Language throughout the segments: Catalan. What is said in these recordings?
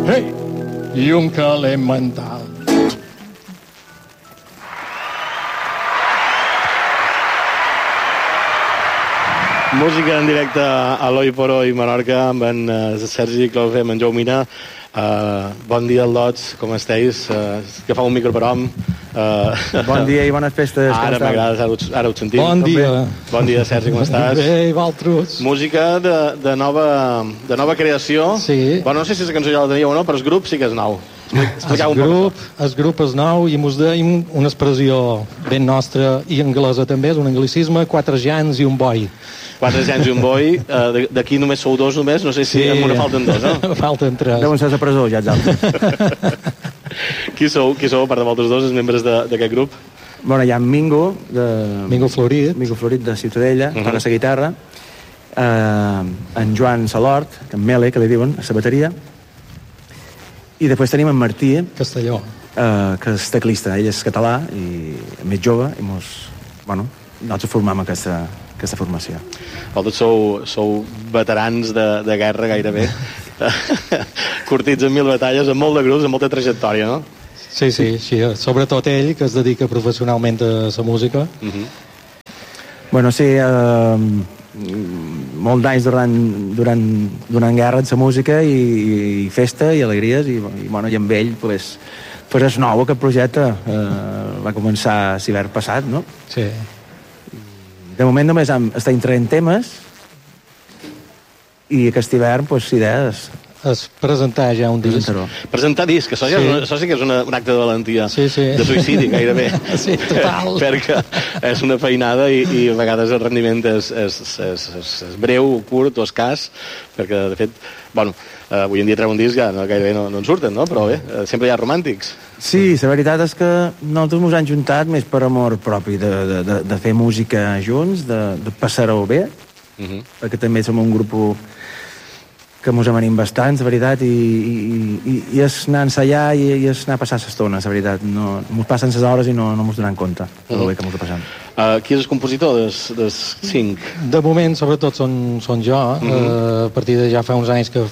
Hey! I un calent mental. Música en directe a l'Oi por Hoy Menorca amb en Sergi Clove, amb en Jou Mina. Bon dia, al·lots, com esteu? Que fa un micro per hom. Bon dia i bones festes. Ara m'agrada, ara ho sentim. Bon dia. Bon dia, Sergi, com estàs? Bé, Valtros. Música de nova creació. Sí. Bueno, no sé si la cançó ja la teníeu o no, però el grup sí que és nou. El grup és nou i mos deim una expressió ben nostra i anglesa també, és un anglicisme, 4 jans i un boi. 4 gens i un boi, d'aquí només sou 2 només, no sé si en una falten 2, no? Falten 3. Deuen ser a la presó, ja els altres. Qui sou, a part de vosaltres dos, els membres d'aquest grup? Bueno, hi ha Mingo, Mingo Florit. Mingo Florit de Ciutadella, toca la guitarra, en Joan Salort, en Mele, que li diuen, a la bateria, i després tenim en Martí, Castelló, que és teclista, ell és català i més jove, i nosaltres formam aquesta formació. Vosaltres sou veterans de guerra gairebé, curtits en 1000 batalles, amb molt de grups, amb molta trajectòria, no? Sí, sobretot ell, que es dedica professionalment a la música. Bueno, sí, molts d'anys durant guerra en la música i festa i alegries i amb ell pues és nou aquest projecte, va començar l'hivern passat, no? Sí. De moment només estem traient temes i aquest hivern pues idees És presentar ja un disc. Presentar disc, això sí que és un acte de valentia, sí. De suïcidi gairebé. Sí, total. Perquè és una feinada i a vegades el rendiment és breu, curt o escàs, perquè de fet, avui en dia treu un disc gairebé no en surten, no? Però bé, sempre hi ha romàntics. Sí, la veritat és que nosaltres ens hem juntat més per amor propi de fer música junts, de passar-ho bé, perquè també som un grup que mos amanim bastants, la veritat, i és anar a ensaiar i és anar a passar l'estona, la veritat. Mos passen les hores i no mos donem compte del bé que mos ho passem. Qui és el compositor dels 5? De moment, sobretot, són jo. A partir de ja fa uns anys que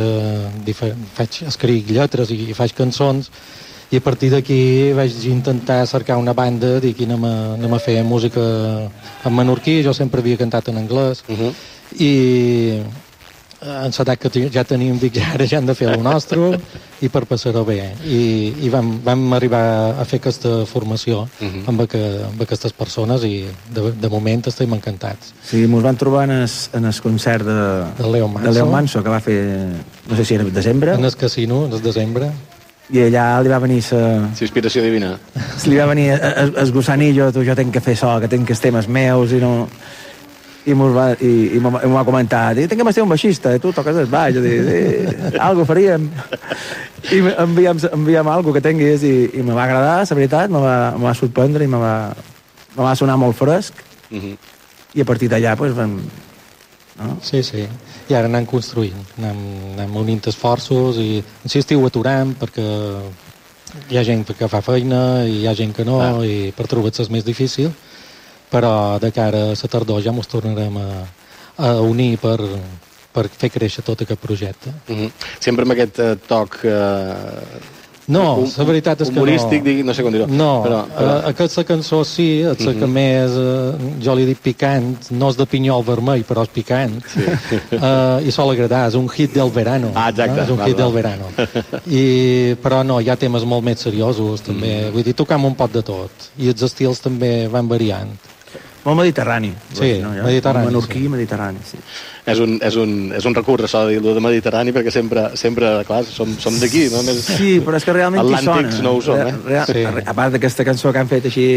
escric lletres i faig cançons, i a partir d'aquí vaig intentar cercar una banda, dic, anem a fer música en menorquí. Jo sempre havia cantat en anglès, i en l'edat que ja tenim, dic, ara ja hem de fer el nostre i per passar-ho bé. I vam arribar a fer aquesta formació amb aquestes persones i de moment estem encantats. Sí, ens van trobar en el concert de Leo Manso, que va fer, no sé si era desembre. En el casino, en el desembre. I allà li va venir inspiració divina. Li va venir el gusanillo, jo tenc que fer això, que tenc els temes meus i no... i m'ho va comentar, tinc que ser un baixista, tu toques el baix, algo faríem, i envia'm algo que tinguis, i me va agradar, la veritat, me va sorprendre i me va sonar molt fresc, i a partir d'allà pues vam... No? Sí, i ara anem construint, anem unint esforços i si estiu aturant perquè hi ha gent que fa feina i hi ha gent que no, i per trobar-se és més difícil, però de cara a la tardor ja ens tornarem a unir per fer créixer tot aquest projecte. Sempre amb aquest toc no, la veritat és que humorístic, no sé com dir-ho. No, aquesta cançó sí, és la que més, jo li dic picant, no és de pinyol vermell, però és picant, i sol agradar, és un hit del verano. Exacte. És un hit del verano. Però no, hi ha temes molt més seriosos, també. Vull dir, tocam un pot de tot, i els estils també van variant. Molt mediterrani. Sí, mediterrani. Menorquí, mediterrani, sí. És un recurs, això de dir-lo de mediterrani, perquè sempre clar, som d'aquí, no? Sí, però és que realment qui sona. Atlàntics no ho som, A part d'aquesta cançó que han fet així,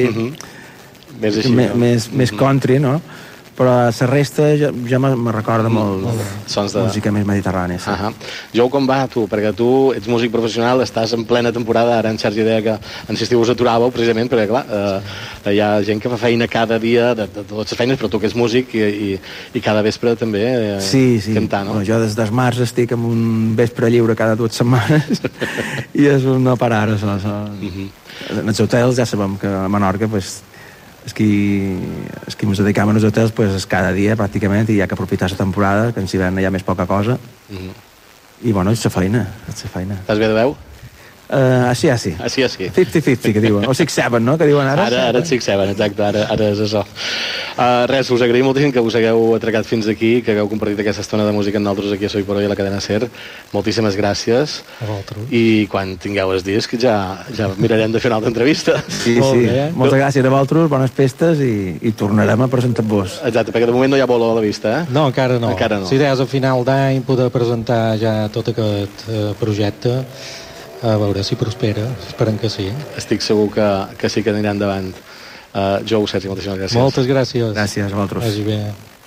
més country, no? Però la resta ja me recorda molt música més mediterrània. Jo, com va, tu? Perquè tu ets músic professional, estàs en plena temporada, ara en Sergi deia que en l'estiu us aturàveu precisament, perquè clar, hi ha gent que fa feina cada dia de totes les feines, però tu que ets músic i cada vespre també cantar, no? Jo des del març estic amb un vespre lliure cada 2 setmanes i és un no parar, això. En els hotels ja sabem que a Menorca els que ens dedicam als hotels és cada dia pràcticament, i hi ha que aprofitar la temporada, que en hivern hi ha més poca cosa, bueno, és la feina. Estàs bé de veu? Així. 50-50, que diuen. O 6-7, no?, que diuen ara. Ara et 6-7, exacte, ara és això. Res, us agraïm moltíssim que us hagueu atracat fins aquí, que hagueu compartit aquesta estona de música amb nosaltres aquí a Soy Por Hoy a la cadena SER. Moltíssimes gràcies. A vosaltres. I quan tingueu el disc ja mirarem de fer una altra entrevista. Sí. Moltes gràcies a vosaltres, bones festes i tornarem a presentar-vos. Exacte, perquè de moment no hi ha bolo a la vista, No, encara no. no. La idea és a final d'any poder presentar ja tot aquest projecte, a veure si prospera, esperem que sí. Estic segur que sí que anirà endavant. Jou, Sergi, moltíssimes gràcies. Moltes gràcies. Gràcies a vosaltres. Vagi bé.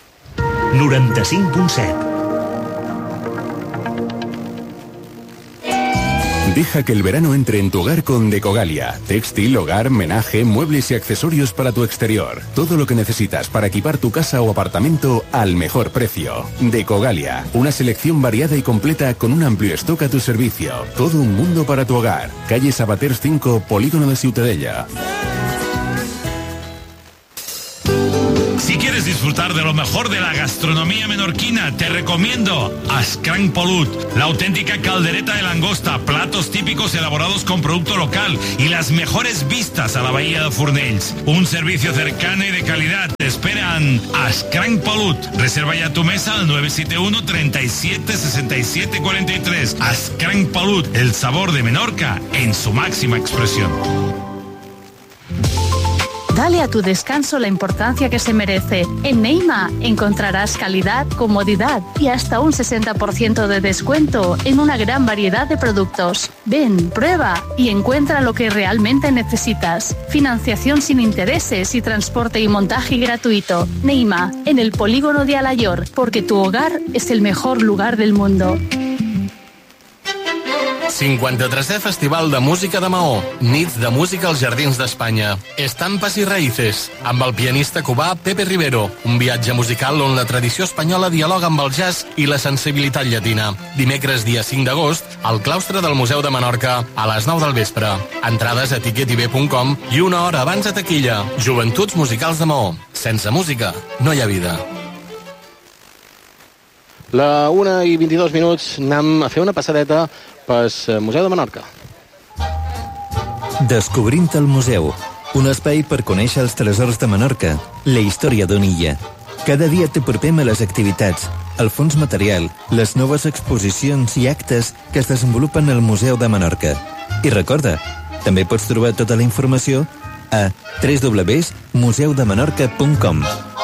95.7. Deja que el verano entre en tu hogar con Decogalia. Textil, hogar, menaje, muebles y accesorios para tu exterior. Todo lo que necesitas para equipar tu casa o apartamento al mejor precio. Decogalia. Una selección variada y completa con un amplio stock a tu servicio. Todo un mundo para tu hogar. Calle Sabaters 5, Polígono de Ciutadella. Si quieres disfrutar de lo mejor de la gastronomía menorquina, te recomiendo Ascranc Polut, la auténtica caldereta de langosta, platos típicos elaborados con producto local y las mejores vistas a la bahía de Fornells. Un servicio cercano y de calidad te esperan Ascranc Polut. Reserva ya tu mesa al 971 37 67 43. Ascranc Polut, el sabor de Menorca en su máxima expresión. Dale a tu descanso la importancia que se merece. En Neima encontrarás calidad, comodidad y hasta un 60% de descuento en una gran variedad de productos. Ven, prueba y encuentra lo que realmente necesitas. Financiación sin intereses y transporte y montaje gratuito. Neima, en el polígono de Alayor, porque tu hogar es el mejor lugar del mundo. 53è Festival de Música de Maó. Nits de música als Jardins d'Espanya. Estampas i raïces, amb el pianista cubà Pepe Rivero. Un viatge musical on la tradició espanyola dialoga amb el jazz i la sensibilitat llatina. Dimecres, dia 5 d'agost, al claustre del Museu de Menorca, a les 9 del vespre. Entrades a ticketib.com i una hora abans a taquilla. Joventuts Musicals de Maó. Sense música, no hi ha vida. La 1:22, anem a fer una passadeta pel Museu de Menorca. Descobrint el museu, un espai per conèixer els tresors de Menorca, la història d'una illa. Cada dia t'apropem a les activitats, el fons material, les noves exposicions i actes que es desenvolupen al Museu de Menorca. I recorda, també pots trobar tota la informació a www.museudemenorca.com.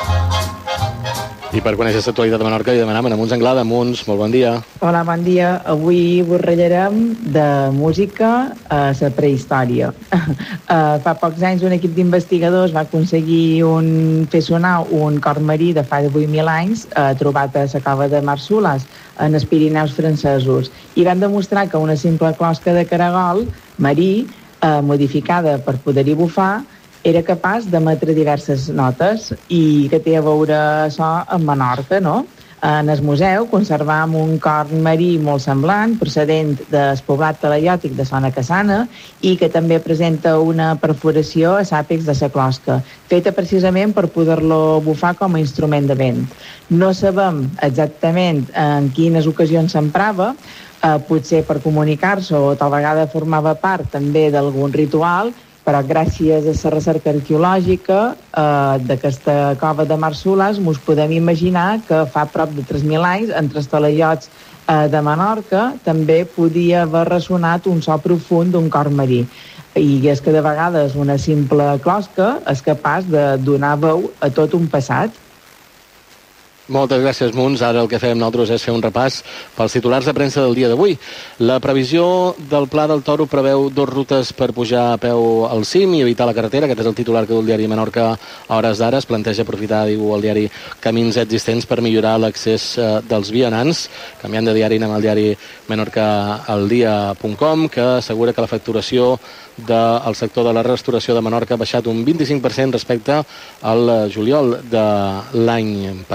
I per conèixer l'actualitat de Menorca li demanem a Munts Anglada. Munts, molt bon dia. Hola, bon dia. Avui us ratllarem de música a la prehistòria. Fa pocs anys un equip d'investigadors va aconseguir fer sonar un cor marí de fa 8.000 anys trobat a la cova de Marsulas, en els Pirineus francesos, i van demostrar que una simple closca de caragol marí, modificada per poder-hi bufar, era capaç d'emetre diverses notes i que té a veure això amb Menorca, no? En el museu conservam un corn marí molt semblant, procedent del poblat talaiòtic de Sona Cassana i que també presenta una perforació a l'àpex de la closca, feta precisament per poder-lo bufar com a instrument de vent. No sabem exactament en quines ocasions s'emprava, potser per comunicar-se o tal vegada formava part també d'algun ritual, però gràcies a la recerca arqueològica d'aquesta cova de Marsulas ens podem imaginar que fa prop de 3.000 anys, entre els talaiots de Menorca, també podia haver ressonat un so profund d'un cor marí. I és que de vegades una simple closca és capaç de donar veu a tot un passat. Moltes gràcies, Munts. Ara el que fem nosaltres és fer un repàs pels titulars de premsa del dia d'avui. La previsió del Pla del Toro preveu 2 rutes per pujar a peu al cim i evitar la carretera. Aquest és el titular que du el diari Menorca a hores d'ara. Es planteja aprofitar, diu el diari, camins existents per millorar l'accés dels vianants. Canviant de diari, anem al diari menorcaaldia.com, que assegura que la facturació del sector de la restauració de Menorca ha baixat un 25% respecte al juliol de l'any passat.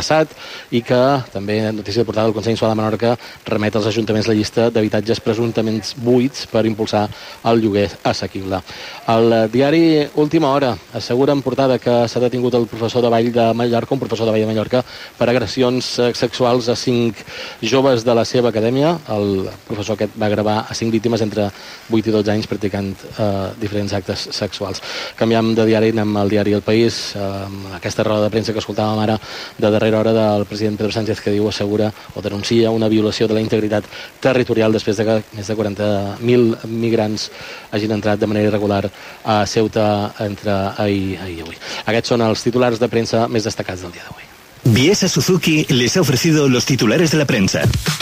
i que també, notícia de portada del Consell Insular de Menorca, remet als ajuntaments la llista d'habitatges presumptament buits per impulsar el lloguer assequible. El diari Última Hora assegura en portada que s'ha detingut el professor de ball de Mallorca, un professor de ball de Mallorca, per agressions sexuals a 5 joves de la seva acadèmia. El professor aquest va gravar a 5 víctimes entre 8 i 12 anys practicant diferents actes sexuals. Canviam de diari, anem al diari El País, aquesta roda de premsa que escoltàvem ara de darrera hora del president Pedro Sánchez, que diu, assegura o denuncia una violació de la integritat territorial després de que més de 40.000 migrants hagin entrat de manera irregular a Ceuta entre ahir i avui. Aquests són els titulars de premsa més destacats del dia d'avui. Biesa Suzuki les ha ofrecido los titulares de la prensa.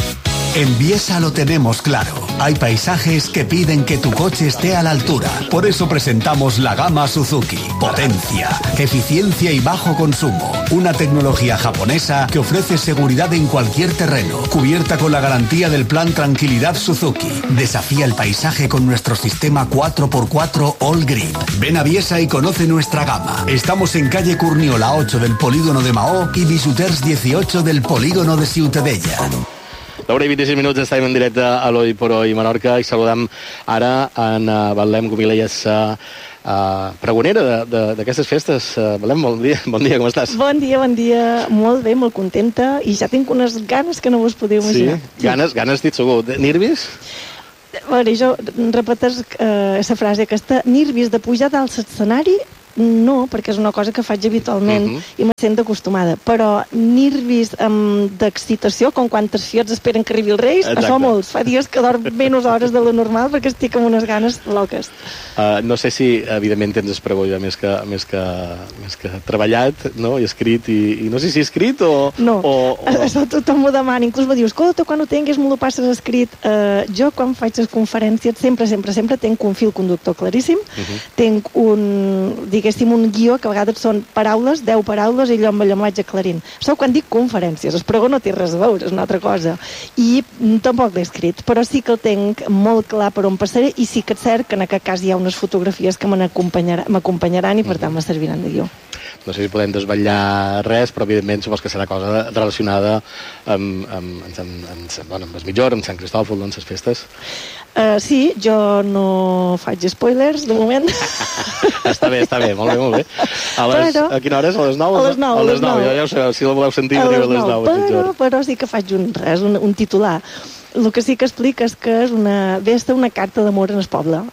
En Biesa lo tenemos claro. Hay paisajes que piden que tu coche esté a la altura. Por eso presentamos la gama Suzuki. Potencia, eficiencia y bajo consumo. Una tecnología japonesa que ofrece seguridad en cualquier terreno. Cubierta con la garantía del plan Tranquilidad Suzuki. Desafía el paisaje con nuestro sistema 4x4 All Green. Ven a Biesa y conoce nuestra gama. Estamos en calle Curniola 8 del polígono de Maó y Bisuters 18 del polígono de Ciutadella. L'hora i 26 minuts, estem en directe a l'Oi por Oi Menorca i saludam ara en Betlem Cubillas, pregonera d'aquestes festes. Betlem, bon dia, com estàs? Bon dia, molt bé, molt contenta i ja tinc unes ganes que no vos podeu imaginar. Sí? Ganes dit segur. Nervis? Bueno, jo repeteix la frase aquesta, nervis de pujar dalt l'escenari, no, perquè és una cosa que faig habitualment i me sento acostumada, però nervis d'excitació, com quan els fiots esperen que arribi els Reis, això molts. Fa dies que dorm menys hores de lo normal perquè estic amb unes ganes loques. No sé si, evidentment, tens espregó ja més que treballat, no? I escrit, i no sé si escrit o... No, això tothom m'ho demana, inclús me diu, escolta, quan ho tinguis me ho passes escrit. Jo, quan faig les conferències, sempre tenc un fil conductor claríssim, tenc un guió que a vegades són paraules, 10 paraules, i allò amb allò vaig aclarint. Això quan dic conferències, el pregó no té res a veure, és una altra cosa. I tampoc l'he escrit, però sí que el tenc molt clar per on passaré, i sí que és cert que en aquest cas hi ha unes fotografies que m'acompanyaran i per tant me serviran de guió. No sé si podem desvetllar res, però evidentment supos que serà cosa relacionada amb el Mitjor, amb Sant Cristòfol, doncs, les festes. Sí, jo no faig spoilers, de moment. Està bé, molt bé. A quina hora és? A les 9? A les 9. Ja ho sé, si la voleu sentir, veniu a les 9. Però sí que faig un titular. El que sí que explica és que ve a ser una carta d'amor en el poble.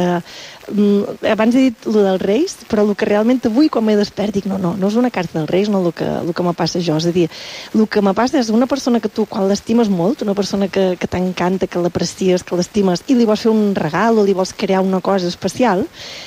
Abans he dit el dels Reis, però el que realment avui, quan m'he despert, dic, no és una carta dels Reis, no el que me passa jo. És a dir, el que me passa és una persona que tu, quan l'estimes molt, una persona que t'encanta, que l'aprecies, que l'estimes, i li vols fer un regal o li vols crear una cosa especial,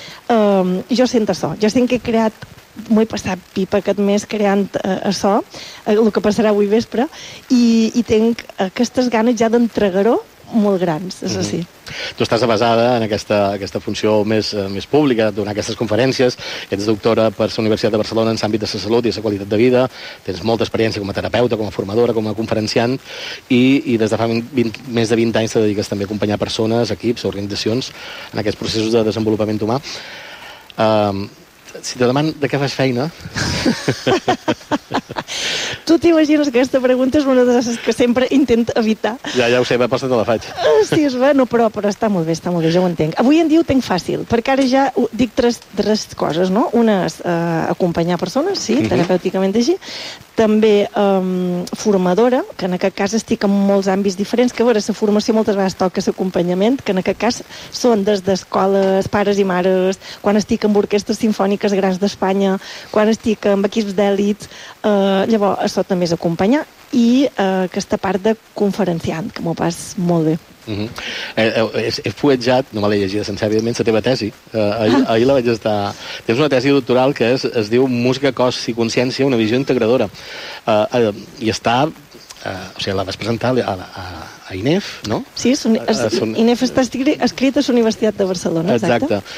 jo sento això. Jo sento que he creat, m'ho he passat pipa aquest mes creant això, el que passarà avui vespre, i tinc aquestes ganes ja d'entregar-ho molt grans, és així. Tu estàs basada en aquesta funció més pública, donar aquestes conferències, ets doctora per la Universitat de Barcelona en l'àmbit de la salut i la qualitat de vida, tens molta experiència com a terapeuta, com a formadora, com a conferenciant, i des de fa més de 20 anys te dediques també a acompanyar persones, equips, organitzacions en aquests processos de desenvolupament humà. Si te demano de què fas feina... Tu t'imagines que aquesta pregunta és una de les que sempre intento evitar. Ja ho sé, per te la faig. Sí, és bueno, però està molt bé, ja ho entenc. Avui en dia ho tenc fàcil, perquè ara ja dic tres coses, no? Una és acompanyar persones, sí, terapèuticament així. També formadora, que en aquest cas estic en molts àmbits diferents, que a veure, la formació moltes vegades toca l'acompanyament, que en aquest cas són des d'escoles, pares i mares, quan estic amb orquestres simfòniques grans d'Espanya, quan estic amb equips d'èlits, llavors això també és acompanyar, i aquesta part de conferenciant, que m'ho pas molt bé. He fuetjat, no me l'he llegida sencer, evidentment, la teva tesi. Ahir la vaig estar... Tens una tesi doctoral que es diu Música, cos i consciència, una visió integradora. I està... O sigui, la vas presentar a INEF, no? Sí, INEF està escrit a la Universitat de Barcelona, exacte.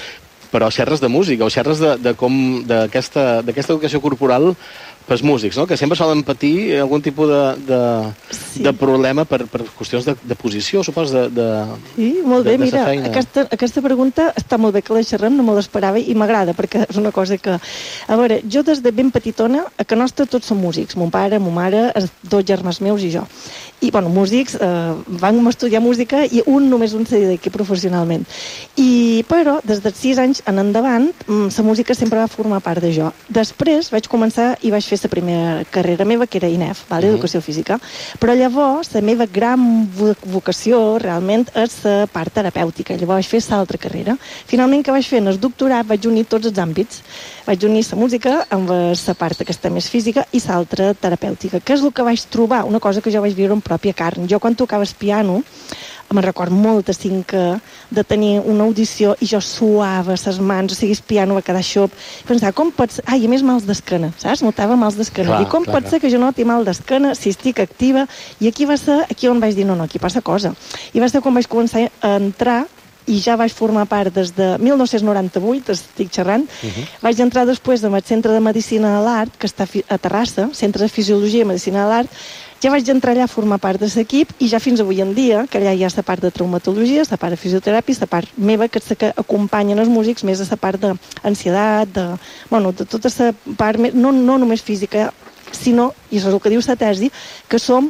però xerres de música, o xerres d'aquesta educació corporal pels músics, no? Que sempre solen patir algun tipus de problema per qüestions de posició, supos, Sí, molt bé, mira, aquesta pregunta està molt bé que la xerrem, no me l'esperava i m'agrada, perquè és una cosa que... A veure, jo des de ben petitona, a Can Nostra tots som músics, mon pare, ma mare, els 2 germans meus i jo. I, bueno, músics, vam estudiar música i només un s'ha dedicat professionalment. Però, des dels 6 anys en endavant, la música sempre va formar part de jo. Després vaig començar i vaig fer la primera carrera meva, que era INEF, Educació Física. Però llavors, la meva gran vocació, realment, és la part terapèutica. Llavors vaig fer l'altra carrera. Finalment, que vaig fer en el doctorat, vaig unir tots els àmbits. Vaig unir la música amb la part aquesta més física i l'altra terapèutica, que és el que vaig trobar, una cosa que jo vaig viure en pròpia carn. Jo, quan tocava el piano, me'n record molt de tenir una audició i jo suava les mans, o sigui, el piano va quedar xop. I pensava, com pot ser... I a més, mals d'esquena, saps? Notava mals d'esquena. I com pot ser que jo noti mal d'esquena si estic activa? I aquí va ser, aquí on vaig dir, no, aquí passa cosa. I va ser quan vaig començar a entrar i ja vaig formar part des de 1998, estic xerrant. Vaig entrar després al Centre de Medicina de l'Art, que està a Terrassa, Centre de Fisiologia i Medicina de l'Art. Ja vaig entrar allà a formar part de l'equip i ja fins avui en dia, que allà hi ha la part de traumatologia, la part de fisioteràpia, la part meva, que és la que acompanyen els músics, més a la part d'ansietat, de tota la part, no només física, sinó, i això és el que diu la tesi, que som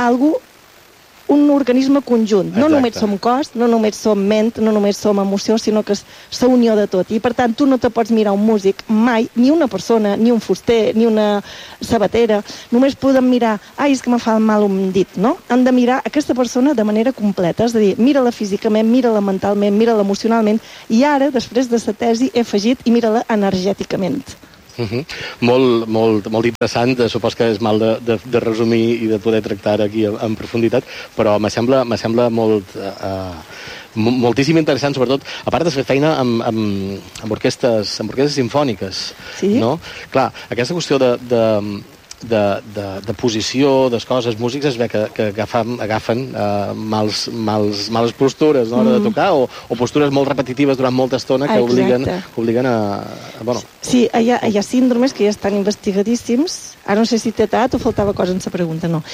un organisme conjunt. No només som cos, no només som ment, no només som emoció, sinó que és la unió de tot. I per tant, tu no te pots mirar un músic mai, ni una persona, ni un fuster, ni una sabatera. Només podem mirar, és que me fa mal un dit, no? Hem de mirar aquesta persona de manera completa, és a dir, mira-la físicament, mira-la mentalment, mira-la emocionalment, i ara, després de la tesi, he afegit i mira-la energèticament. Molt interessant, supos que és mal de resumir i de poder tractar aquí en profunditat, però me sembla moltíssim interessant, sobretot, a part de fer feina amb orquestres simfòniques, no? Clar, aquesta qüestió de posició, de coses, músics es ve que agafen males postures a l'hora de tocar o postures molt repetitives durant molta estona que obliguen a... Sí, hi ha síndromes que ja estan investigadíssims. Ara no sé si t'he atat o faltava cosa en la pregunta, no.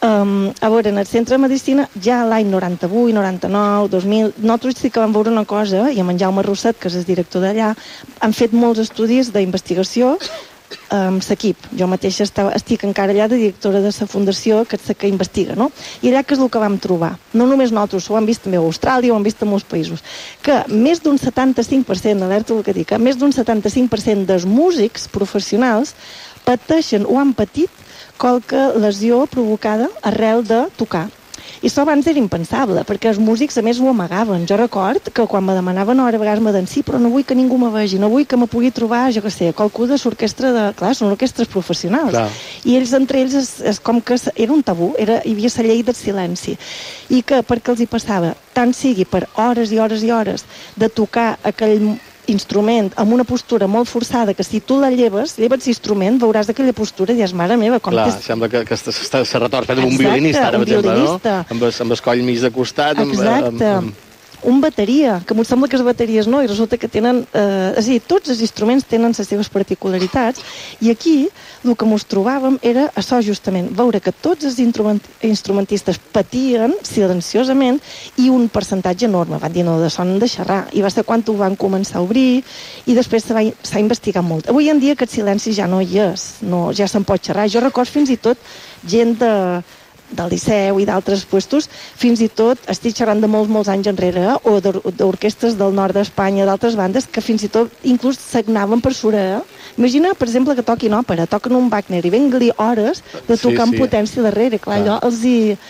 A veure, en el Centre de Medicina ja l'any 98, 99, 2000, nosaltres sí que vam veure una cosa, i amb en Jaume Rosset, que és el director d'allà, han fet molts estudis d'investigació amb l'equip. Jo mateixa estic encara allà de directora de la fundació, que és la que investiga, no? I allà que és el que vam trobar. No només nosaltres, ho hem vist també a Austràlia, ho hem vist a molts països, que més d'un 75%, alerta el que dic, més d'un 75% dels músics professionals pateixen o han patit qualque lesió provocada arrel de tocar. I això abans era impensable, perquè els músics a més ho amagaven. Jo record que quan me demanaven a vegades me deien, sí, però no vull que ningú me vegi, no vull que me pugui trobar, jo què sé, qualcú de l'orquestra de... Clar, són orquestres professionals. Clar. I ells, entre ells, és com que era un tabú, hi havia la llei del silenci. I que perquè els hi passava, tant sigui per hores i hores i hores de tocar aquell instrument amb una postura molt forçada, que si tu la lleves l'instrument, veuràs aquella postura i dius, mare meva, com... Clar, sembla que se retorç per un violinista, ara, per exemple, no? Amb el coll mig de costat... Exacte. Un bateria, que em sembla que les bateries no, i resulta que tenen... és a dir, tots els instruments tenen les seves particularitats, i aquí el que ens trobàvem era això justament, veure que tots els instrumentistes patien silenciosament i un percentatge enorme. Van dir, no, de son de xerrar. I va ser quan ho van començar a obrir i després s'ha investigat molt. Avui en dia aquest silenci ja no hi és, ja se'n pot xerrar. Jo record fins i tot gent del Liceu i d'altres puestos, fins i tot estic xerrant de molts anys enrere, o d'orquestres del nord d'Espanya, d'altres bandes, que fins i tot inclús s'agnaven per surar. Imagina, per exemple, que toquin òpera, toquen un Wagner i venga-li hores de tocar amb potència darrere. Clar, allò els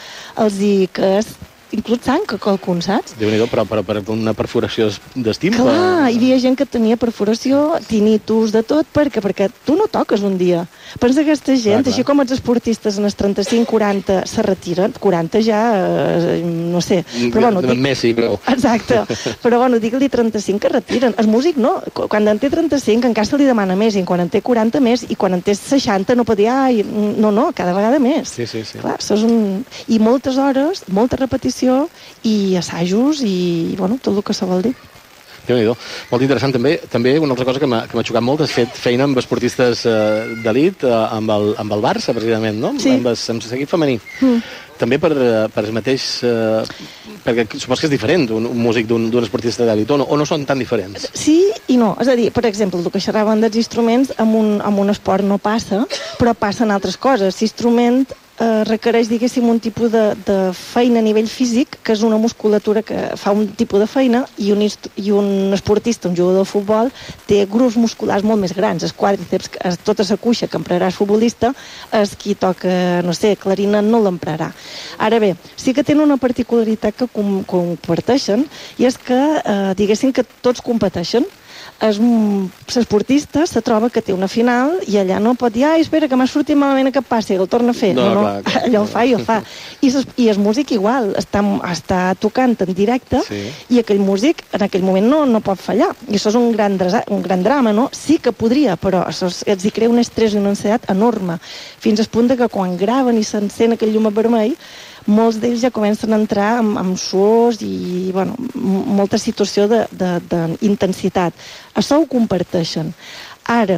hi que és inclús sang, que qualcun, saps? Déu-n'hi-do, però per una perforació d'estimpa. Clar, hi havia gent que tenia perforació, tinnitus, de tot, perquè tu no toques un dia. Pensa que aquesta gent, així com els esportistes en els 35-40 se retiren, 40 ja, no sé. Però bueno, Messi, però... Exacte. Però bueno, digue-li 35 que retiren. El músic no. Quan en té 35 encara se li demana més, i quan en té 40 més, i quan en té 60 no pot dir, no, cada vegada més. Sí. Clar, això és I moltes hores, molta repetició, i assajos i, bueno, tot el que se vol dir. Déu-n'hi-do. Molt interessant també una altra cosa que m'ha xocat molt, has fet feina amb esportistes d'elit, amb el Barça, precisament, no? Sí. Amb l'equip femení. També per el mateix... perquè supos que és diferent un músic d'un esportista d'elit, o no són tan diferents? Sí i no. És a dir, per exemple, el que xerraven dels instruments amb un esport no passa, però passen altres coses. L'instrument requereix, diguéssim, un tipus de feina a nivell físic, que és una musculatura que fa un tipus de feina, i un esportista, un jugador de futbol, té grups musculars molt més grans. Els quàdriceps, tota la cuixa que emprarà el futbolista, és qui toca, no sé, clarinet no l'emprarà. Ara bé, sí que tenen una particularitat que comparteixen, i és que, diguéssim, que tots competeixen. L'esportista se troba que té una final i allà no pot dir, espera, que m'ha sortit malament aquest passe, el torna a fer. No, clar. Allò ho fa i ho fa. I el músic igual, està tocant en directe, i aquell músic en aquell moment no pot fallar. I això és un gran drama, no? Sí que podria, però els hi crea un estrès i una ansietat enorme, fins al punt que quan graven i s'encén aquell llum vermell, molts d'ells ja comencen a entrar amb suors i, bueno, molta situació d'intensitat. Això ho comparteixen. Ara,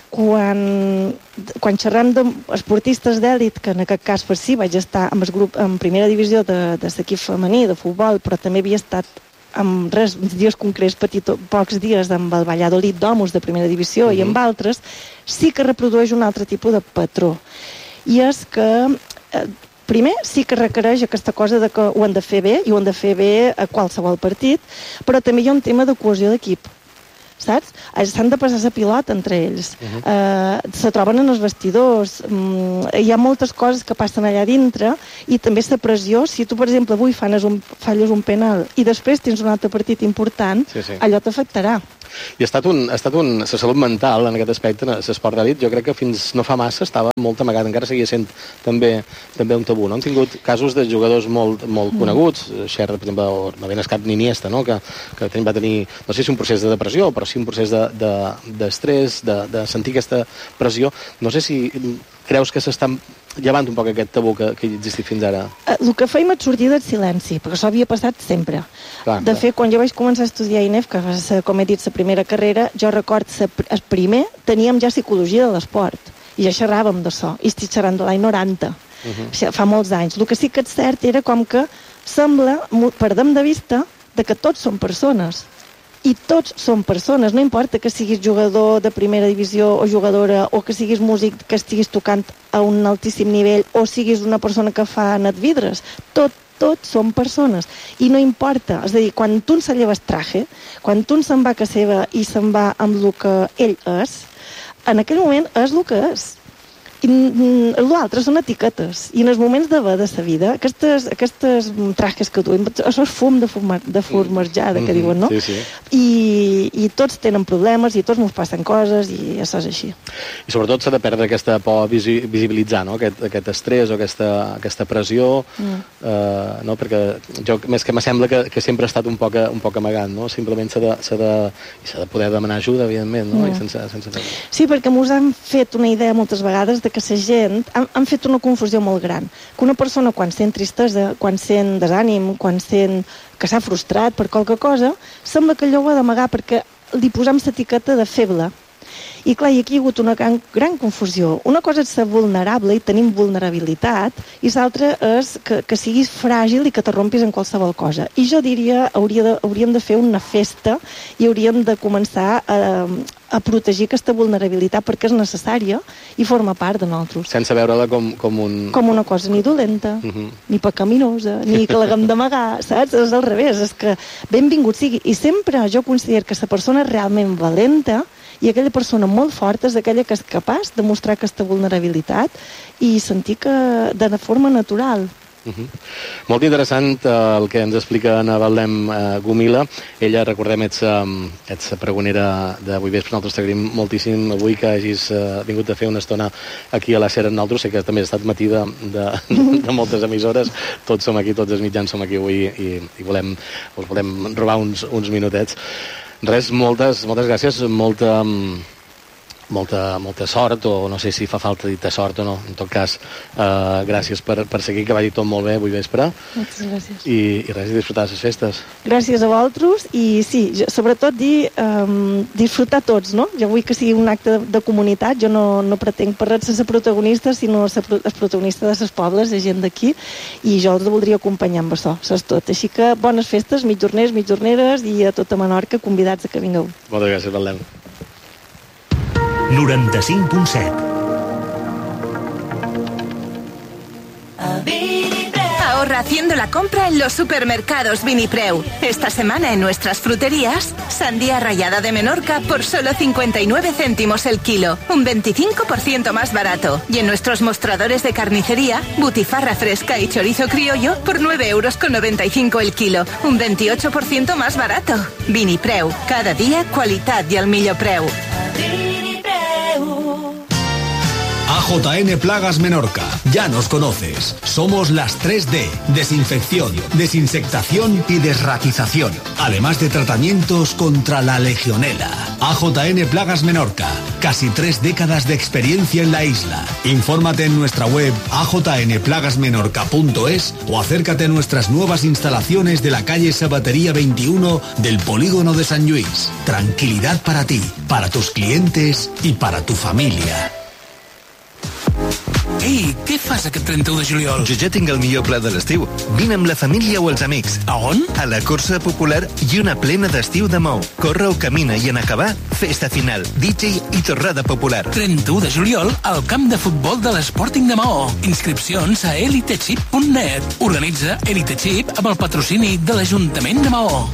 quan xerrem d'esportistes d'èlit, que en aquest cas per si vaig estar amb el grup en primera divisió de l'equip femení de futbol, però també havia estat amb uns dies concrets, pocs dies amb el Valladolid d'homes de primera divisió i amb altres, sí que reprodueix un altre tipus de patró. I és que primer, sí que requereix aquesta cosa de que ho han de fer bé, i ho han de fer bé a qualsevol partit, però també hi ha un tema de cohesió d'equip, saps? S'han de passar la pilota entre ells, se troben en els vestidors, hi ha moltes coses que passen allà dintre, i també la pressió. Si tu, per exemple, avui falles un penal i després tens un altre partit important, allò t'afectarà. I ha estat la salut mental en aquest aspecte, en l'esport d'elit, jo crec que fins no fa massa estava molt amagat, encara seguia sent també un tabú, no? Han tingut casos de jugadors molt coneguts, Xerra, per exemple, o no ben escat ni Iniesta, no? Que va tenir, no sé si un procés de depressió, però sí un procés d'estrès, de sentir aquesta pressió. No sé si creus que s'estan llevant un poc aquest tabú que ha existit fins ara. El que feim és sortir del silenci, perquè això havia passat sempre. De fet, quan jo vaig començar a estudiar a INEF, que va ser, com he dit, la primera carrera, jo record el primer, teníem ja psicologia de l'esport, i ja xerràvem d'això, i estic xerrant de l'any 90, fa molts anys. El que sí que és cert era com que sembla, perdem de vista, que tots són persones. I tots són persones, no importa que siguis jugador de primera divisió o jugadora, o que siguis músic que estiguis tocant a un altíssim nivell, o siguis una persona que fa net vidres. Tots són persones. I no importa, és a dir, quan tu se lleves traje, quan tu se'n va a casa seva i se'n va amb el que ell és, en aquell moment és el que és. I l'altre són etiquetes, i en els moments de la vida aquestes trajes que duim, això és fum de formatjada, que diuen, no? I tots tenen problemes i tots ens passen coses, i això és així. I sobretot s'ha de perdre aquesta por a visibilitzar, no? Aquest estrès o aquesta pressió, no? Perquè més que m'assembla que sempre ha estat un poc amagat, no? Simplement s'ha de poder demanar ajuda, evidentment, no? Sí, perquè ens han fet una idea moltes vegades de que la gent han fet una confusió molt gran. Que una persona, quan sent tristesa, quan sent desànim, quan sent que s'ha frustrat per qualque cosa, sembla que allò ho ha d'amagar perquè li posam l'etiqueta de feble. I clar, aquí hi ha hagut una gran confusió. Una cosa és ser vulnerable i tenim vulnerabilitat, i l'altra és que siguis fràgil i que t'arrompis en qualsevol cosa. I jo diria, hauríem de fer una festa i hauríem de començar a protegir aquesta vulnerabilitat, perquè és necessària i forma part de nosaltres. Sense veure-la com una cosa ni dolenta, ni pecaminosa, ni que l'haguem d'amagar, saps? És al revés, és que benvingut sigui. I sempre jo considero que la persona realment valenta i aquella persona molt forta és aquella que és capaç de mostrar aquesta vulnerabilitat i sentir que de forma natural. Molt interessant el que ens explica Anna Betlem Gomila. Ella, recordem, ets pregonera d'avui vespre. Nosaltres t'agraïm moltíssim avui que hagis vingut a fer una estona aquí a la SER amb nosaltres. Sé que també has estat matí de moltes emissores. Tots som aquí, tots els mitjans som aquí avui i us volem robar uns minutets. Res, moltes gràcies, molta molta sort, o no sé si fa falta dir sort o no. En tot cas, gràcies per seguir, que vagi tot molt bé avui vespre. Moltes gràcies. I res, disfrutar les festes. Gràcies a vosaltres, i sí, sobretot disfrutar tots, no? Jo vull que sigui un acte de comunitat, jo no pretenc per res ser la protagonista, sinó ser el protagonista de les pobles, de gent d'aquí, i jo els voldria acompanyar amb això, saps tot. Així que bones festes, mitjorners, mitjorneres, i a tota Menorca, convidats a que vingueu. Moltes gràcies, Betlem. 95.7. Ahorra haciendo la compra en los supermercados Vinipreu. Esta semana en nuestras fruterías, sandía rallada de Menorca por solo 59 céntimos el kilo, un 25% más barato. Y en nuestros mostradores de carnicería, butifarra fresca y chorizo criollo por 9,95 € el kilo, un 28% más barato. Vinipreu, cada día qualitat y al millor preu. AJN Plagas Menorca, ya nos conoces. Somos las 3D, desinfección, desinsectación y desratización, además de tratamientos contra la legionela. AJN Plagas Menorca, casi 3 décadas de experiencia en la isla. Infórmate en nuestra web ajnplagasmenorca.es o acércate a nuestras nuevas instalaciones de la calle Sabatería 21 del Polígono de Sant Lluís. Tranquilidad para ti, para tus clientes y para tu familia. Ei, què fas aquest 31 de juliol? Jo ja tinc el millor pla de l'estiu. Vine amb la família o els amics. A on? A la Corsa Popular i una plena d'estiu de Maó. Corre o camina i en acabar, festa final, DJ i torrada popular. 31 de juliol al camp de futbol de l'Sporting de Maó. Inscripcions a elitechip.net. Organitza Elitechip amb el patrocini de l'Ajuntament de Maó.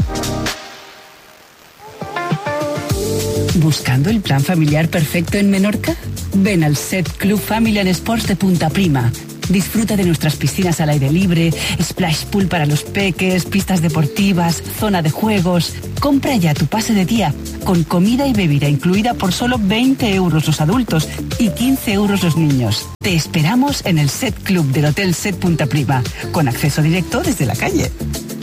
¿Buscando el plan familiar perfecto en Menorca? Ven al Set Club Family and Sports de Punta Prima. Disfruta de nuestras piscinas al aire libre, splash pool para los peques, pistas deportivas, zona de juegos. Compra ya tu pase de día con comida y bebida incluida por solo 20 € los adultos y 15 € los niños. Te esperamos en el Set Club del Hotel Set Punta Prima, con acceso directo desde la calle.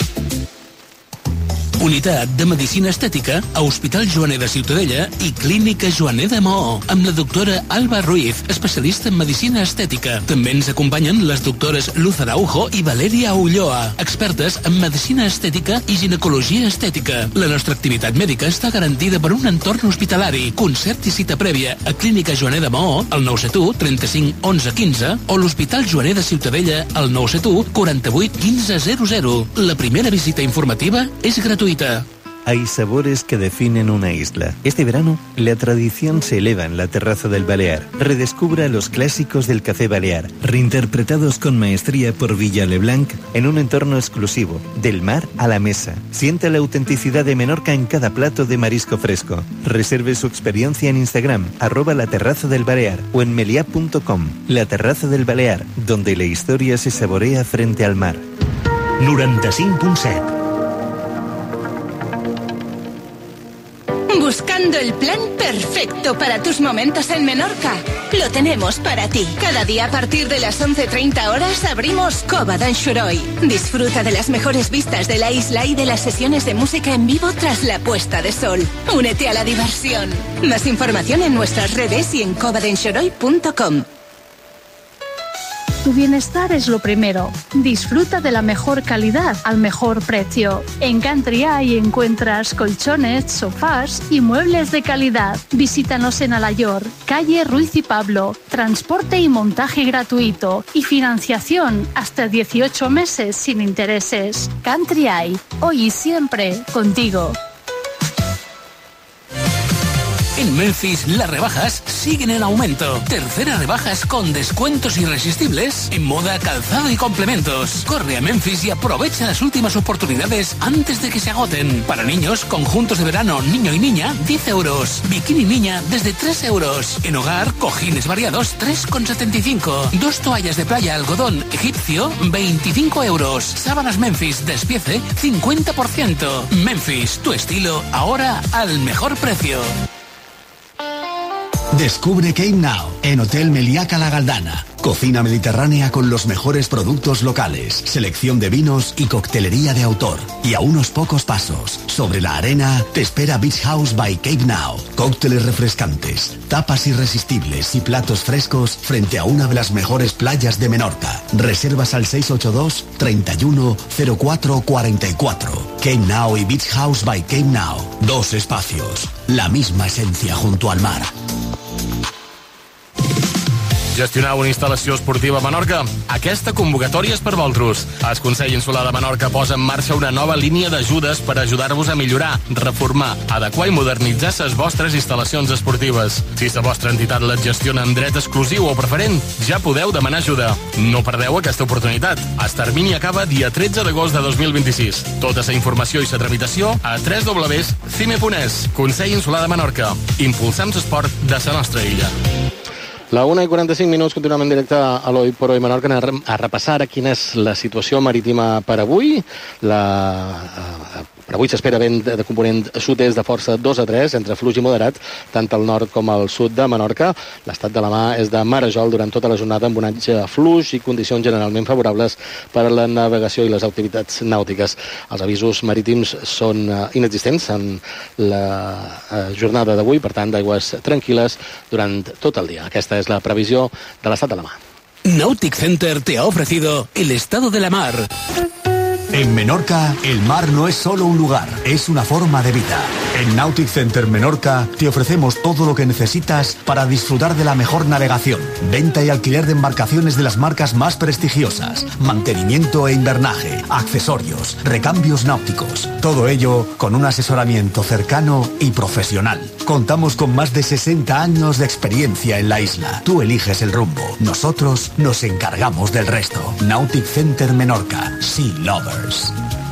Unitat de Medicina Estètica a Hospital Joaner de Ciutadella i Clínica Joaner de Maó, amb la doctora Alba Ruiz, especialista en Medicina Estètica. També ens acompanyen les doctores Luz Araujo i Valeria Ulloa, expertes en Medicina Estètica i Ginecologia Estètica. La nostra activitat mèdica està garantida per un entorn hospitalari. Concert i cita prèvia a Clínica Joaner de Maó, al 971 35 11 15, o l'Hospital Joaner de Ciutadella, al 971 48 15 00. La primera visita informativa és gratuïta. Hay sabores que definen una isla. Este verano, la tradición se eleva en la terraza del Balear. Redescubra los clásicos del café balear, reinterpretados con maestría por Villa Leblanc en un entorno exclusivo, del mar a la mesa. Sienta la autenticidad de Menorca en cada plato de marisco fresco. Reserve su experiencia en Instagram, @laterrazadelbalear o en meliá.com. La Terraza del Balear, donde la historia se saborea frente al mar. 95.7. Buscando el plan perfecto para tus momentos en Menorca. Lo tenemos para ti. Cada día a partir de las 11:30 horas abrimos Cova d'en Xoroi. Disfruta de las mejores vistas de la isla y de las sesiones de música en vivo tras la puesta de sol. Únete a la diversión. Más información en nuestras redes y en covadenxoroi.com. Tu bienestar es lo primero. Disfruta de la mejor calidad al mejor precio. En Country Eye encuentras colchones, sofás y muebles de calidad. Visítanos en Alayor, calle Ruiz y Pablo. Transporte y montaje gratuito y financiación hasta 18 meses sin intereses. Country Eye, hoy y siempre contigo. En Memphis, las rebajas siguen en aumento. Terceras rebajas con descuentos irresistibles en moda, calzado y complementos. Corre a Memphis y aprovecha las últimas oportunidades antes de que se agoten. Para niños, conjuntos de verano, niño y niña, 10 €. Bikini niña, desde 3 €. En hogar, cojines variados, 3,75. 2 toallas de playa algodón egipcio, 25 €. Sábanas Memphis, despiece, 50%. Memphis, tu estilo, ahora al mejor precio. Descubre Cape Now en Hotel Meliaca La Galdana. Cocina mediterránea con los mejores productos locales, selección de vinos y coctelería de autor. Y a unos pocos pasos, sobre la arena, te espera Beach House by Cape Now. Cócteles refrescantes, tapas irresistibles y platos frescos frente a una de las mejores playas de Menorca. Reservas al 682 31 04 44. Cape Now y Beach House by Cape Now. 2 espacios, la misma esencia junto al mar. Gestionar una instal·lació esportiva a Menorca? Aquesta convocatòria és per vosaltres. El Consell Insular de Menorca posa en marxa una nova línia d'ajudes per ajudar-vos a millorar, reformar, adequar i modernitzar les vostres instal·lacions esportives. Si la vostra entitat les gestiona en dret exclusiu o preferent, ja podeu demanar ajuda. No perdeu aquesta oportunitat. El termini acaba dia 13 d'agost de 2026. Tota la informació i la tramitació a www.cime.es. Consell Insular de Menorca. Impulsam l'esport de la nostra illa. La 1:45, continuem en directe a l'Oi por Hoy Menorca a repassar quina és la situació marítima per avui. Per avui s'espera vent de component sud-est de força 2 a 3, entre fluix i moderat, tant al nord com al sud de Menorca. L'estat de la mà és de marejol durant tota la jornada amb onatge fluix i condicions generalment favorables per a la navegació i les activitats nàutiques. Els avisos marítims són inexistents en la jornada d'avui, per tant, d'aigües tranquil·les durant tot el dia. Aquesta es la previsión del estado de la mar. Nautic Center te ha ofrecido el estado de la mar. En Menorca, el mar no es solo un lugar, es una forma de vida. En Nautic Center Menorca te ofrecemos todo lo que necesitas para disfrutar de la mejor navegación, venta y alquiler de embarcaciones de las marcas más prestigiosas, mantenimiento e invernaje, accesorios, recambios náuticos. Todo ello con un asesoramiento cercano y profesional. Contamos con más de 60 años de experiencia en la isla. Tú eliges el rumbo, nosotros nos encargamos del resto. Nautic Center Menorca, Sea Lovers.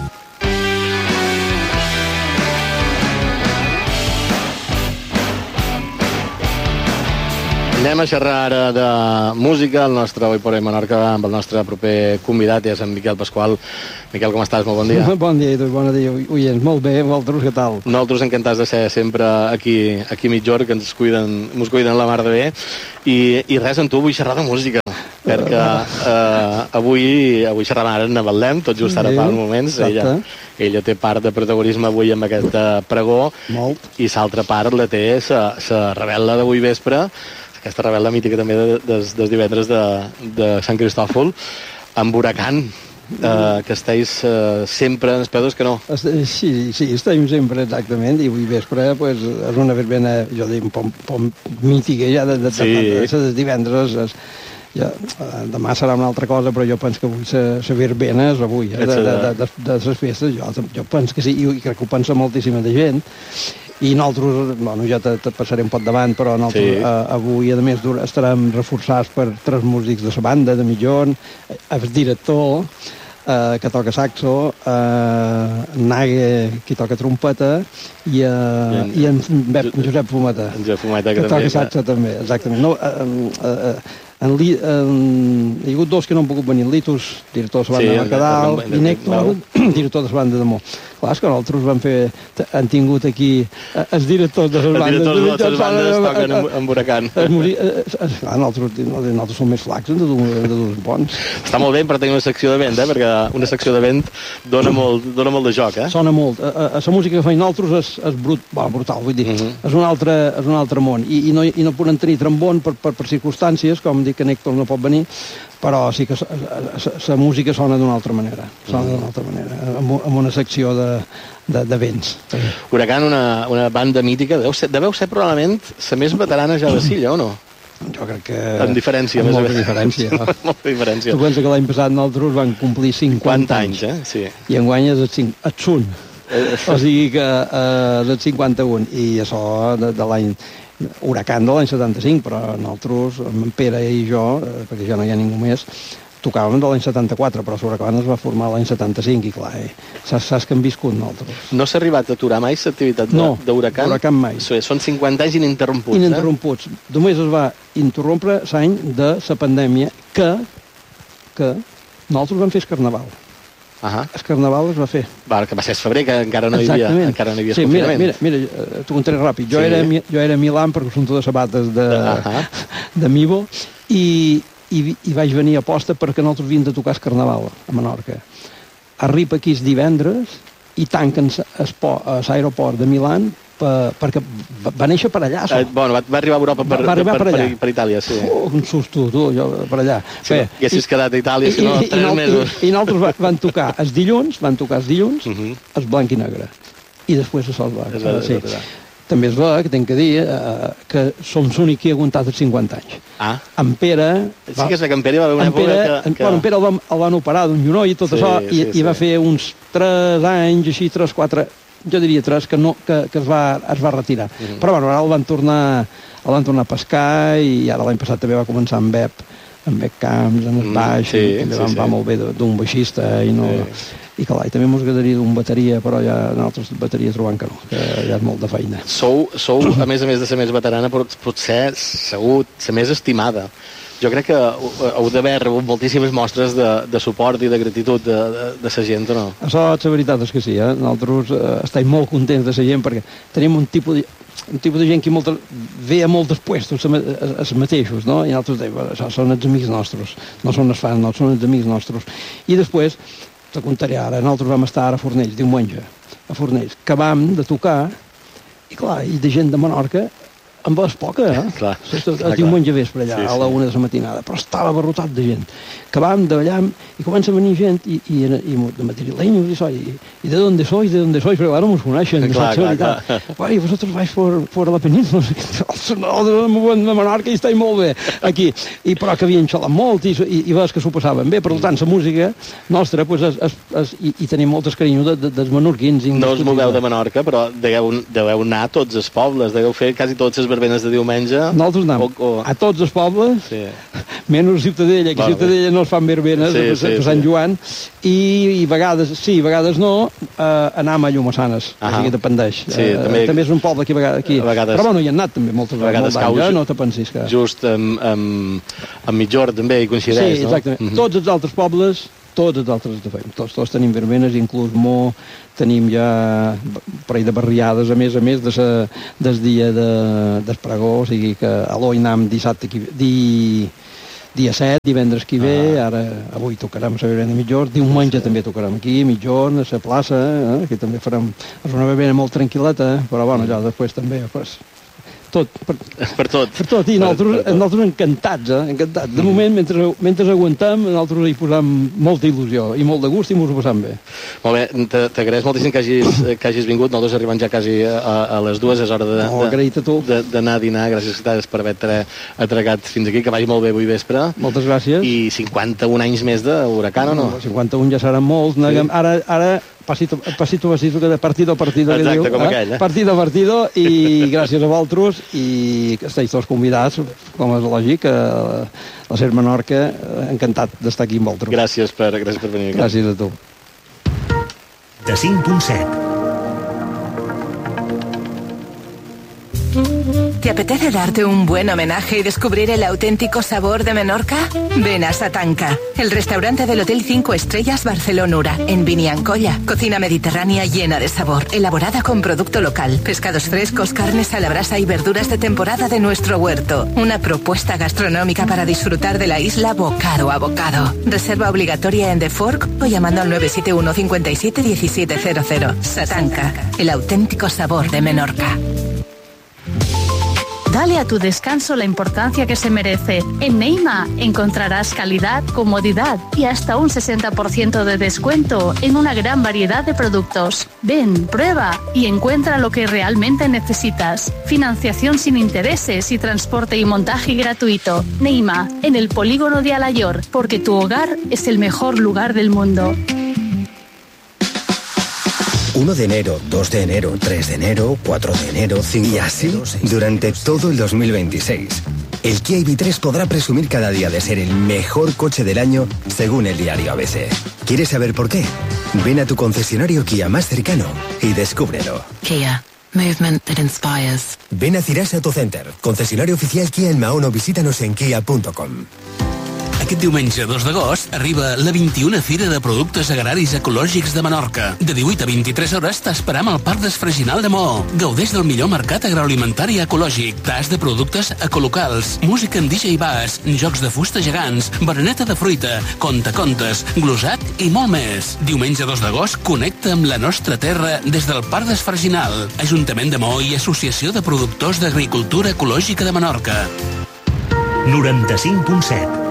Anem a xerrar ara de música, el nostre Oi por Hoy Menorca, amb el nostre proper convidat, és en Miquel Pasqual. Miquel, com estàs? Molt bon dia. Bon dia, bon dia, oients. Molt bé, vosaltres, què tal? Nosaltres encantats de ser sempre aquí a mitjor, que ens cuiden la mar de bé. I res, amb tu vull xerrar de música, perquè avui xerràvem ara en Betlem, tot just ara fa uns moments. Ella té part de protagonisme avui amb aquest pregó. Molt. I l'altra part la té la rebel·la d'avui vespre, aquesta rebel·la mítica també dels divendres de Sant Cristòfol, amb Huracán, que estàs sempre en els peus que no. Sí, estem sempre, exactament, i avui vespre és una verbena, jo dic, un poc mítica ja de divendres. Demà serà una altra cosa, però jo penso que avui la verbena és avui, de les festes, jo penso que sí, i crec que ho pensa moltíssima de gent. I nosaltres, bueno, ja te passaré un pot davant, però nosaltres avui, a més, estarem reforçats per 3 músics de la banda, de Millón, el director, que toca saxo, Nague, que toca trompeta, i en Josep Fumeta, que toca saxo també, exactament. Hi ha hagut 2 que no han pogut venir, Litus, director de la banda de Mercadal, i Néctor, director de la banda de Mó. Clar, és que nosaltres han tingut aquí els directors de les bandes. Els directors de les bandes toquen amb Huracán. Nosaltres som més flacs de dos bons. Està molt bé per tenir una secció de vent, perquè una secció de vent dona molt de joc, eh? Sona molt. La música que feim nosaltres és brutal, vull dir, és un altre món. I no podem tenir trombon per circumstàncies, com dic que Néctor no pot venir, però sí que la música sona d'una altra manera, amb una secció de vents. Huracán, una banda mítica, deveu ser probablement la més veterana ja de Silla, o no? Jo crec que... Amb diferència, més o menys. Molta diferència. Tu pensa que l'any passat nosaltres van complir 50 anys, sí. I enguany és el sun. O sigui que és el 51, i això de l'any... Huracán de l'any 75, però nosaltres, en Pere i jo, perquè ja no hi ha ningú més, tocàvem de l'any 74, però Huracán es va formar l'any 75, i clar, saps que hem viscut nosaltres. No s'ha arribat a aturar mai l'activitat d'Huracán? No, Huracán mai. Són 50 anys ininterromputs, Ininterromputs. Només es va interrompre l'any de la pandèmia, que nosaltres vam fer el carnaval. el Carnaval es va fer. Que va ser el febrer, que encara no hi havia confinament. Mira, t'ho contaré ràpid. Jo era a Milà per assumpte de sabates de Mivo i vaig venir a posta perquè nosaltres havíem de tocar el Carnaval a Menorca. Arriba aquí el divendres i tanquen l'aeroport de Milà perquè va néixer per allà. Va arribar a Europa per Itàlia, sí. Un susto, tu, jo, per allà. Si no haguessis quedat a Itàlia, si no, 3 mesos. I nosaltres van tocar els dilluns, el blanc i negre. I després a Sol Blanc. També és ver, que tinc que dir, que som l'únic que ha aguantat els 50 anys. En Pere... Sí que és que en Pere va haver una època que... En Pere el van operar d'un genoll i tot això, i va fer uns 3 anys, així, 3, 4... Jo diria 3, que es va retirar. Però bueno, ara el van tornar a pescar i ara l'any passat també va començar amb Bep Camps, en el baix, també va molt bé d'un baixista i clar, i també mos agradaria d'un bateria, però ja nosaltres bateria trobant que no, que ja és molt de feina. Sou, a més de ser més veterana, potser segur ser més estimada. Jo crec que heu d'haver rebut moltíssimes mostres de suport i de gratitud de la gent, o no? Això, la veritat és que sí, nosaltres estem molt contents de la gent perquè tenim un tipus de gent que ve a molts puestos els mateixos, no? I nosaltres dèiem, això són els amics nostres, no són els fans, no, són els amics nostres. I després, te contaré ara, nosaltres vam estar ara a Fornells, diumenge, a Fornells, que vam de tocar, i clar, i de gent de Menorca, amb és poca, el diumenge vespre allà, a la 1 de la matinada, però estava abarrotat de gent. Que vam de allà i comença a venir gent i de madrileños i de dónde sois, però ara no mos coneixen, i vosotros vais por la península, de Menorca i estem molt bé aquí, però que havien xalat molt i veus que s'ho passaven bé, per tant la música nostra, i tenim moltes carinyo dels menorquins. No us moveu de Menorca, però deveu anar a tots els pobles, deveu fer quasi totes les verbenes de diumenge. Nosaltres anem a tots els pobles, menys Ciutadella, que a Ciutadella no es fan verbenes per Sant Joan, i vegades sí, vegades no, anam a Llomassanes, que dependeix. També és un poble aquí, però bueno, hi han anat també moltes vegades, no te pensis que... Just amb Mitjor també hi coincideix, no? Sí, exactament. Tots els altres pobles, tots els altres de feim. Tots tenim verbenes, inclús tenim ja un parell de barriades, a més del dia del pregó, o sigui que a l'Oinam dissabte, dia 7, divendres que ve, ara avui tocarem la verbena de Mitjor, diumenge també tocarem aquí, a Mitjor, a la plaça, que també farem una verbena molt tranquil·leta, però bueno, ja després també, per tot. I nosaltres encantats, encantats. De moment, mentre aguantem, nosaltres hi posem molta il·lusió i molt de gust i mos ho passam bé. Molt bé, t'agraeix moltíssim que hagis vingut. Nosaltres arribem ja quasi a les 2, és hora d'anar a dinar. Gràcies per haver atracat fins aquí, que vagi molt bé avui vespre. Moltes gràcies. I 51 anys més d'Huracán, o no? 51 ja seran molts. Ara pasito, que de partido a partido. Exacte, com aquell, Partido a partido, i gràcies a vosaltres, i que esteu tots convidats, com és lògic, a ser Menorca, encantat d'estar aquí amb vosaltres. Gràcies per venir aquí. Gràcies a tu. De 5.7. ¿Te apetece darte un buen homenaje y descubrir el auténtico sabor de Menorca? Ven a Satanca, el restaurante del Hotel 5 Estrellas Barcelonura, en Biniancolla. Cocina mediterránea llena de sabor, elaborada con producto local, pescados frescos, carnes a la brasa y verduras de temporada de nuestro huerto. Una propuesta gastronómica para disfrutar de la isla bocado a bocado. Reserva obligatoria en The Fork o llamando al 971 57 1700. Satanca, el auténtico sabor de Menorca. Dale a tu descanso la importancia que se merece. En Neima encontrarás calidad, comodidad y hasta un 60% de descuento en una gran variedad de productos. Ven, prueba y encuentra lo que realmente necesitas. Financiación sin intereses y transporte y montaje gratuito. Neima, en el polígono de Alayor, porque tu hogar es el mejor lugar del mundo. 1 de enero, 2 de enero, 3 de enero, 4 de enero, 5 y así durante todo el 2026. El Kia EV3 podrá presumir cada día de ser el mejor coche del año según el diario ABC. ¿Quieres saber por qué? Ven a tu concesionario Kia más cercano y descúbrelo. Kia. Movement that inspires. Ven a Cirasa Auto Center, concesionario oficial Kia en Mahón, o visítanos en kia.com. Aquest diumenge 2 d'agost arriba la 21a Fira de Productes Agraris Ecològics de Menorca. De 18 a 23 hores t'esperam al Parc d'Esfreginal de Maó. Gaudeix del millor mercat agroalimentari ecològic, tas de productes ecolocals, música amb DJ Bass, jocs de fusta gegants, bereneta de fruita, contacontes, glosat i molt més. Diumenge 2 d'agost connecta amb la nostra terra des del Parc d'Esfreginal, Ajuntament de Maó i Associació de Productors d'Agricultura Ecològica de Menorca. 95.7